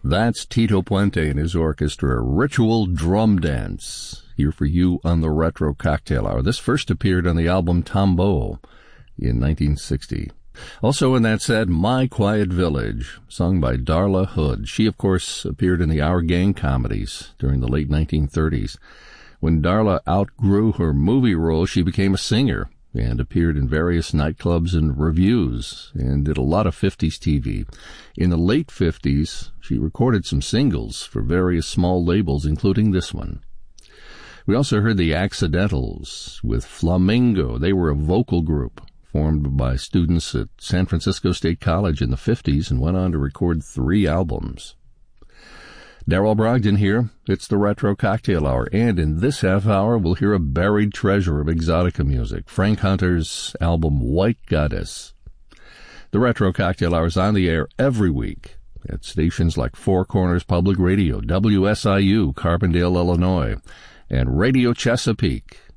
That's Tito Puente and his orchestra, Ritual Drum Dance, here for you on the Retro Cocktail Hour. This first appeared on the album Tombeau in 1960. Also in that set, My Quiet Village, sung by Darla Hood. She, of course, appeared in the Our Gang comedies during the late 1930s. When Darla outgrew her movie role, she became a singer and appeared in various nightclubs and revues and did a lot of 50s TV. In the late 50s, she recorded some singles for various small labels, including this one. We also heard the Accidentals with Flamingo. They were a vocal group formed by students at San Francisco State College in the 50s and went on to record 3 albums. Darrell Brogdon here. It's the Retro Cocktail Hour, and in this half hour we'll hear a buried treasure of exotica music, Frank Hunter's album White Goddess. The Retro Cocktail Hour is on the air every week at stations like Four Corners Public Radio, WSIU, Carbondale, Illinois, and Radio Chesapeake